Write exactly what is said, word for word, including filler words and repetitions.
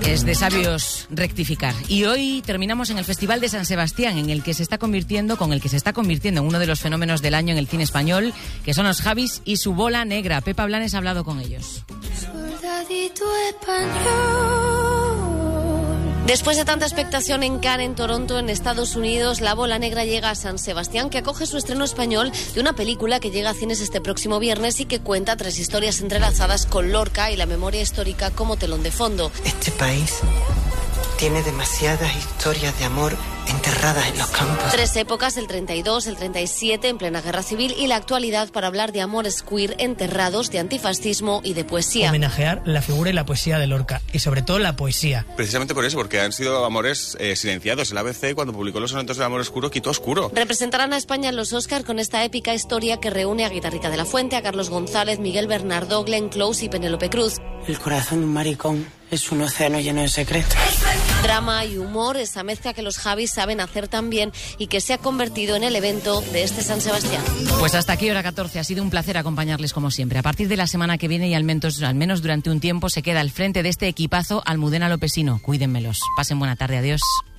Es de sabios rectificar. Y hoy terminamos en el Festival de San Sebastián, en el que se está convirtiendo, con el que se está convirtiendo en uno de los fenómenos del año en el cine español, que son los Javis y su bola negra. Pepa Blanes ha hablado con ellos. Soldadito español. Después de tanta expectación en Cannes, en Toronto, en Estados Unidos, La Bola Negra llega a San Sebastián, que acoge su estreno español de una película que llega a cines este próximo viernes y que cuenta tres historias entrelazadas con Lorca y la memoria histórica como telón de fondo. Este país tiene demasiadas historias de amor enterradas en los campos. Tres épocas, el treinta y dos, el treinta y siete, en plena guerra civil, y la actualidad para hablar de amores queer enterrados, de antifascismo y de poesía. Homenajear la figura y la poesía de Lorca, y sobre todo la poesía. Precisamente por eso, porque han sido amores eh, silenciados. El A B C, cuando publicó los sonetos del amor oscuro, quitó oscuro. Representarán a España en los Oscars con esta épica historia que reúne a Guitarrica de la Fuente, a Carlos González, Miguel Bernardo, Glenn Close y Penélope Cruz. El corazón de un maricón es un océano lleno de secretos. Drama y humor, esa mezcla que los Javis saben hacer tan bien y que se ha convertido en el evento de este San Sebastián. Pues hasta aquí, hora catorce. Ha sido un placer acompañarles como siempre. A partir de la semana que viene y al menos, al menos durante un tiempo se queda al frente de este equipazo Almudena Lopesino. Cuídenmelos. Pasen buena tarde. Adiós.